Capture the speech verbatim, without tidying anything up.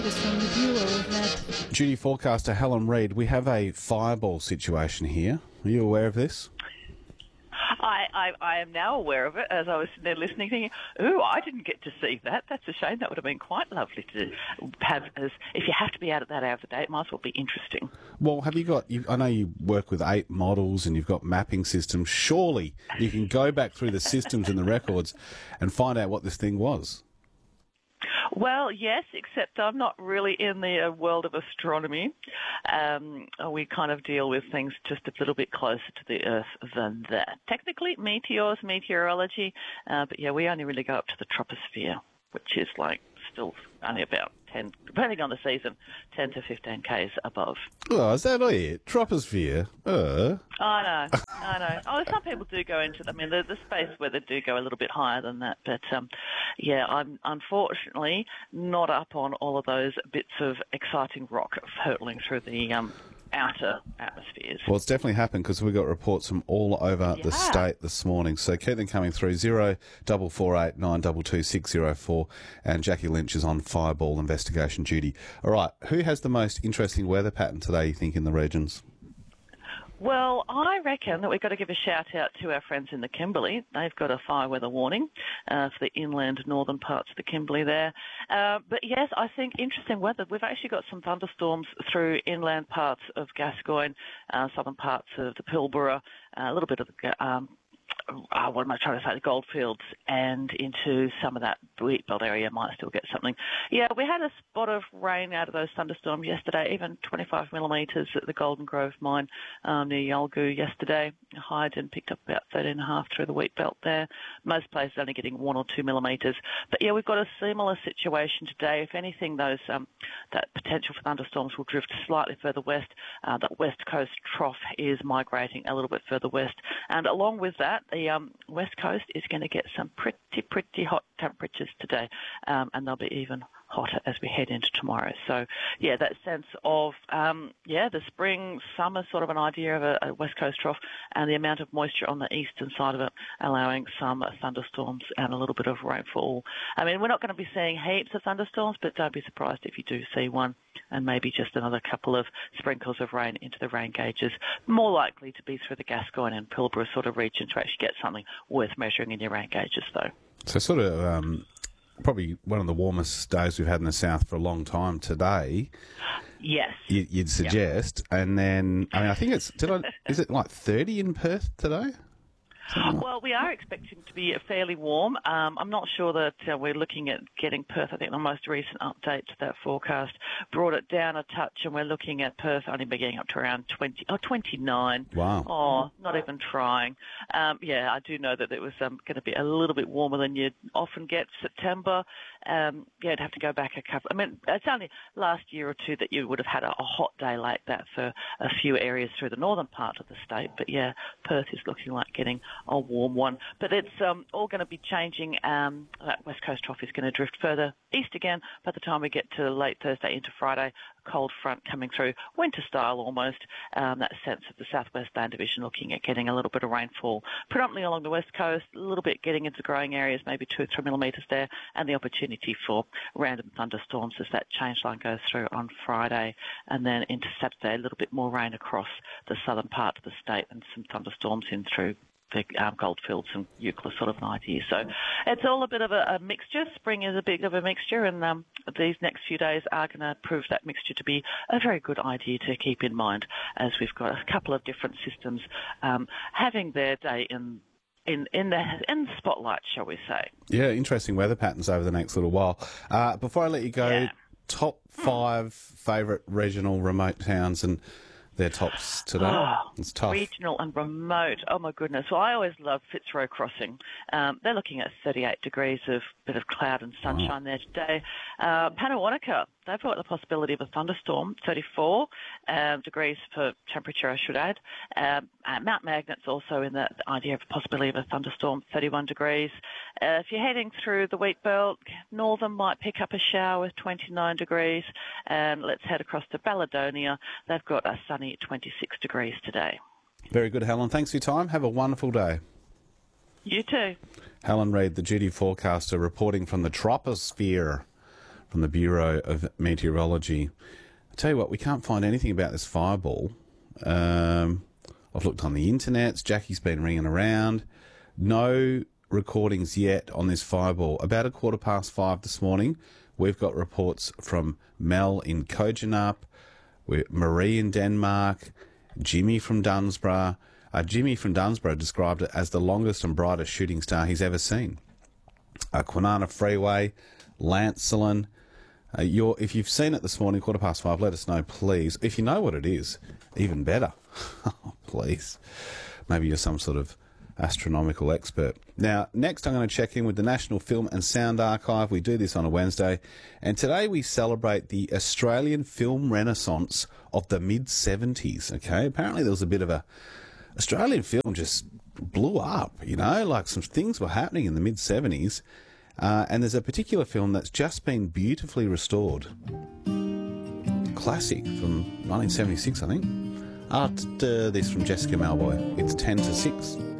latest from the Bureau of Met. Duty forecaster Helen Reid, we have a fireball situation here. Are you aware of this? I, I, I am now aware of it as I was sitting there listening, thinking, ooh, I didn't get to see that. That's a shame. That would have been quite lovely to have. As if you have to be out at that hour of the day, it might as well be interesting. Well, have you got, you, I know you work with eight models and you've got mapping systems. Surely you can go back through the systems and the records and find out what this thing was. Well, yes, except I'm not really in the uh, world of astronomy. Um, we kind of deal with things just a little bit closer to the Earth than that. Technically, meteors, meteorology, uh, but yeah, we only really go up to the troposphere, which is like still only about ten, depending on the season, ten to fifteen k's above. Oh, is that it? Troposphere? Uh. I know, I know. Oh, some people do go into, I mean, the, the space weather do go a little bit higher than that, but um, yeah, I'm unfortunately not up on all of those bits of exciting rock hurtling through the um, outer atmospheres. Well, it's definitely happened because we got reports from all over Yeah. the state this morning. So keep them coming through. Zero double four eight nine two two six zero four, and Jackie Lynch is on fireball investigation duty. All right, who has the most interesting weather pattern today, you think, in the regions? Well, I reckon that we've got to give a shout out to our friends in the Kimberley. They've got a fire weather warning uh, for the inland northern parts of the Kimberley there. Uh, but yes, I think interesting weather. We've actually got some thunderstorms through inland parts of Gascoyne, uh, southern parts of the Pilbara, uh, a little bit of the um, uh, what am I trying to say, the Goldfields, and into some of that Wheatbelt area might still get something. Yeah, we had a spot of rain out of those thunderstorms yesterday, even twenty-five millimetres at the Golden Grove mine um, near Yalgoo yesterday. Hyden picked up about thirteen and a half through the Wheatbelt there. Most places only getting one or two millimetres. But yeah, we've got a similar situation today. If anything, those um, that potential for thunderstorms will drift slightly further west. Uh, that west coast trough is migrating a little bit further west. And along with that, the um, west coast is going to get some pretty, pretty hot temperatures today, um, and they'll be even hotter as we head into tomorrow. So, yeah, that sense of, um, yeah, the spring, summer sort of an idea of a, a west coast trough, and the amount of moisture on the eastern side of it, allowing some thunderstorms and a little bit of rainfall. I mean, we're not going to be seeing heaps of thunderstorms, but don't be surprised if you do see one, and maybe just another couple of sprinkles of rain into the rain gauges. More likely to be through the Gascoyne and Pilbara sort of region to actually get something worth measuring in your rain gauges, though. So sort of um, probably one of the warmest days we've had in the south for a long time today. Yes. You, you'd suggest. Yep. And then, I mean, I think it's, did I, is it like thirty in Perth today? Well, we are expecting to be fairly warm. Um, I'm not sure that uh, we're looking at getting Perth. I think the most recent update to that forecast brought it down a touch, and we're looking at Perth only be getting up to around twenty, oh, twenty-nine. Wow. Oh, not even trying. Um, yeah, I do know that it was um, going to be a little bit warmer than you'd often get September. Um, yeah, you'd have to go back a couple. I mean, it's only last year or two that you would have had a, a hot day like that for a few areas through the northern part of the state. But yeah, Perth is looking like getting a warm one. But it's um, all going to be changing. Um, that west coast trough is going to drift further east again by the time we get to late Thursday into Friday. A cold front coming through, winter style almost. Um, that sense of the southwest land division looking at getting a little bit of rainfall, predominantly along the west coast, a little bit getting into growing areas, maybe two or three millimetres there, and the opportunity for random thunderstorms as that change line goes through on Friday. And then into Saturday, a little bit more rain across the southern part of the state and some thunderstorms in through the um, Goldfields and Euclid sort of an idea. So it's all a bit of a, a mixture. Spring is a bit of a mixture, and um, these next few days are going to prove that mixture to be a very good idea to keep in mind, as we've got a couple of different systems um, having their day in In, in the in the spotlight, shall we say. Yeah, interesting weather patterns over the next little while. Uh, before I let you go, Yeah. top five favourite regional remote towns and their tops today. Oh, it's tough. Regional and remote. Oh, my goodness. Well, I always love Fitzroy Crossing. Um, they're looking at thirty-eight degrees of bit of cloud and sunshine wow. there today. Uh, Panawanaka, they've got the possibility of a thunderstorm, thirty-four um, degrees for temperature, I should add. Um, uh, Mount Magnet's also in the idea of a possibility of a thunderstorm, thirty-one degrees. Uh, if you're heading through the Wheatbelt, Northern might pick up a shower with twenty-nine degrees. And let's head across to Baladonia. They've got a sunny twenty-six degrees today. Very good, Helen. Thanks for your time. Have a wonderful day. You too. Helen Reid, the duty forecaster, reporting from the troposphere. from the Bureau of Meteorology. I tell you what, we can't find anything about this fireball. Um, I've looked on the internet. Jackie's been ringing around. No recordings yet on this fireball. About a quarter past five this morning, we've got reports from Mel in Kojenarp, Marie in Denmark, Jimmy from Dunsborough. Uh, Jimmy from Dunsborough described it as the longest and brightest shooting star he's ever seen. Uh, Kwinana Freeway, Lancelin. Uh, you're, if you've seen it this morning, quarter past five, let us know, please. If you know what it is, even better. Please. Maybe you're some sort of astronomical expert. Now, next I'm going to check in with the National Film and Sound Archive. We do this on a Wednesday. And today we celebrate the Australian film renaissance of the mid seventies, okay? Apparently there was a bit of a... Australian film just blew up, you know? Like some things were happening in the mid seventies. Uh, and there's a particular film that's just been beautifully restored. Classic from nineteen seventy-six, I think. After this from Jessica Malboy. It's ten to six.